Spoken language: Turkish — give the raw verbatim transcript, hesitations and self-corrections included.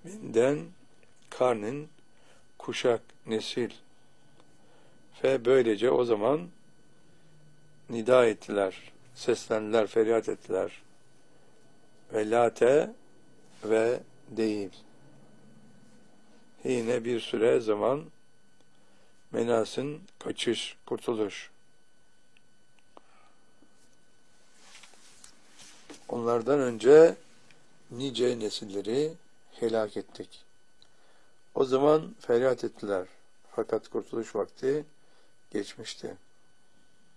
Binden karnin kuşak, nesil. Ve böylece o zaman nida ettiler, seslendiler, feryat ettiler. Ve late ve değil. Yine bir süre zaman menasın kaçış, kurtuluş. Onlardan önce nice nesilleri helak ettik. O zaman feryat ettiler. Fakat kurtuluş vakti geçmişti.